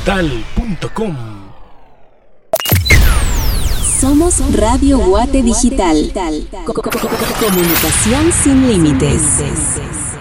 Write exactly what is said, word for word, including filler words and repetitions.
digital punto com. Somos Radio Guate Digital. Comunicación sin límites.